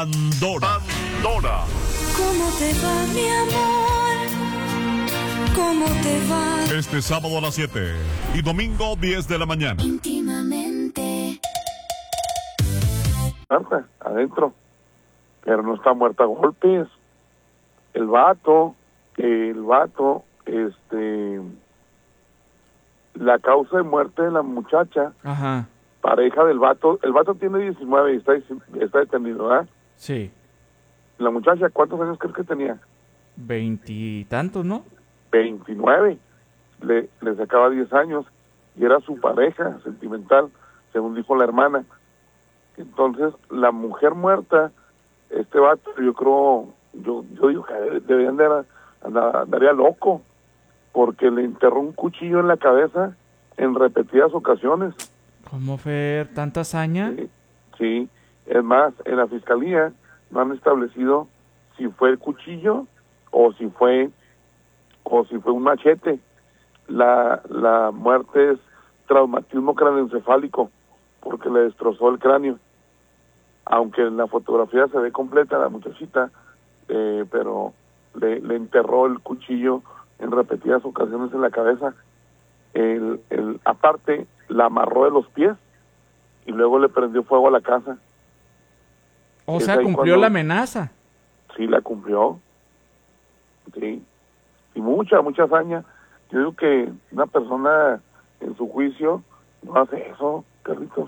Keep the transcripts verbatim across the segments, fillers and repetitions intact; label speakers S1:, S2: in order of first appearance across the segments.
S1: Pandora. Pandora.
S2: ¿Cómo te va, mi amor? ¿Cómo te va?
S1: Este sábado a las siete y domingo diez de la mañana.
S2: Íntimamente.
S3: Muerta, adentro. Pero no está muerta a golpes. El vato, el vato, este... La causa de muerte de la muchacha,
S4: Ajá.
S3: pareja del vato, el vato tiene diecinueve y está, está detenido, ¿verdad?
S4: Sí.
S3: La muchacha, ¿cuántos años crees que tenía?
S4: Veintitantos, ¿no?
S3: veintinueve. Le, le sacaba diez años y era su pareja sentimental, según dijo la hermana. Entonces, la mujer muerta, este vato, yo creo, yo, yo digo que deberían de andar, andaría loco, porque le enterró un cuchillo en la cabeza en repetidas ocasiones.
S4: ¿Cómo, Fer? ¿Tanta hazaña?
S3: Sí, sí. Es más, en la fiscalía no han establecido si fue el cuchillo o si fue o si fue un machete. La, la muerte es traumatismo craneoencefálico, porque le destrozó el cráneo. Aunque en la fotografía se ve completa la muchachita, eh, pero le, le enterró el cuchillo en repetidas ocasiones en la cabeza. El, el, aparte, la amarró de los pies y luego le prendió fuego a la casa.
S4: O
S3: Es
S4: sea,
S3: ahí
S4: cumplió
S3: cuando-
S4: la amenaza.
S3: Sí, la cumplió. Sí. Y mucha, mucha hazaña. Yo digo que una persona en su juicio no hace eso, Carlitos.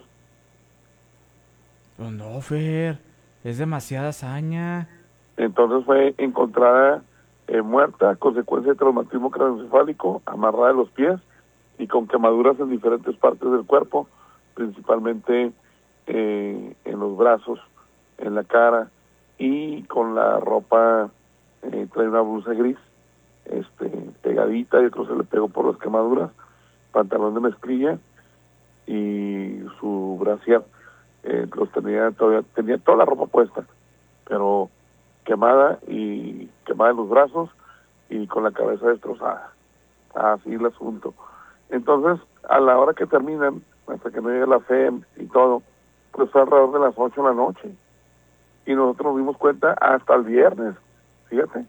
S4: Pues no, Fer. Es demasiada hazaña.
S3: Entonces fue encontrada eh, muerta a consecuencia de traumatismo craneoencefálico, amarrada de los pies y con quemaduras en diferentes partes del cuerpo, principalmente eh, en los brazos, en la cara, y con la ropa, eh, trae una blusa gris, este, pegadita, yo creo que se le pegó por las quemaduras, pantalón de mezclilla y su brasier, eh, los tenía todavía, tenía toda la ropa puesta, pero quemada y quemada en los brazos y con la cabeza destrozada. Así el asunto. Entonces, a la hora que terminan, hasta que no llegue la F E M y todo, pues fue alrededor de las ocho de la noche. Y nosotros nos dimos cuenta hasta el viernes, fíjate.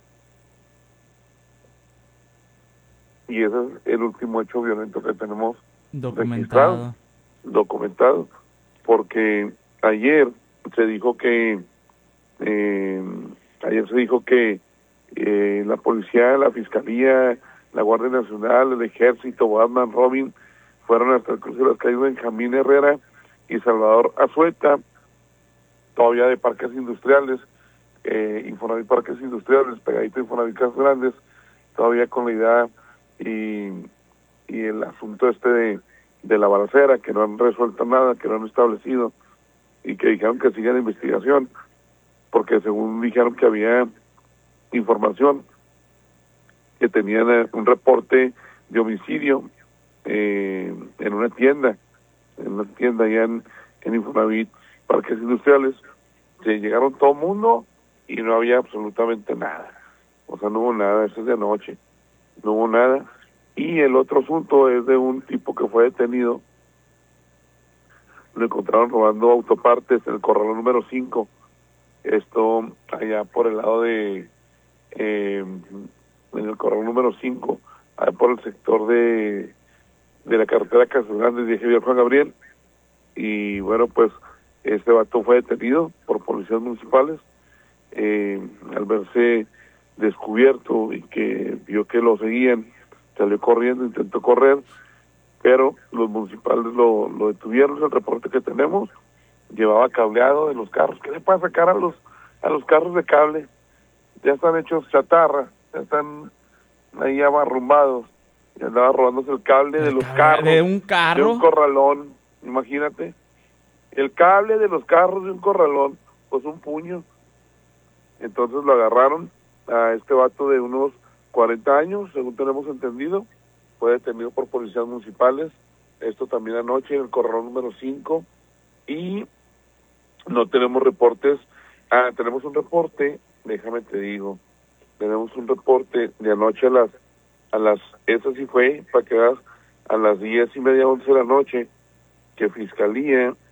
S3: Y ese es el último hecho violento que tenemos
S4: Documentado.
S3: registrado, documentado, porque ayer se dijo que eh, ayer se dijo que eh, la policía, la fiscalía, la Guardia Nacional, el Ejército, Batman, Robin, fueron hasta el cruce de las calles Benjamín Herrera y Salvador Azueta, todavía de parques industriales, eh, Infonavit Parques Industriales, pegadito a Infonavit Casas Grandes, todavía con la idea y, y el asunto este de, de la balacera, que no han resuelto nada, que no han establecido, y que dijeron que sigue la investigación, porque según dijeron que había información, que tenían eh, un reporte de homicidio eh, en una tienda, en una tienda allá en, en Infonavit Parques Industriales. Se llegaron todo el mundo y no había absolutamente nada. O sea, no hubo nada, eso es de anoche. No hubo nada. Y el otro asunto es de un tipo que fue detenido. Lo encontraron robando autopartes en el corralón número cinco. Esto allá por el lado de... Eh, en el corralón número cinco, allá por el sector de de la carretera Casas Grandes de Javier Juan Gabriel. Y bueno, pues este vato fue detenido por policías municipales eh, al verse descubierto y que vio que lo seguían, salió corriendo, intentó correr, pero los municipales lo, lo detuvieron. Es el reporte que tenemos. Llevaba cableado de los carros. ¿Qué le pasa sacar a los a los carros de cable? Ya están hechos chatarra, ya están ahí abarrumbados. Y andaba robándose el cable de
S4: El
S3: los
S4: cable
S3: carros.
S4: de un carro.
S3: De un corralón, imagínate. El cable de los carros de un corralón, pues un puño. Entonces lo agarraron a este vato de unos cuarenta años, según tenemos entendido. Fue detenido por policías municipales. Esto también anoche en el corralón número cinco. Y no tenemos reportes. Ah, tenemos un reporte, déjame te digo. Tenemos un reporte de anoche a las, a las, eso sí fue, para que veas, a las diez y media, once de la noche, que Fiscalía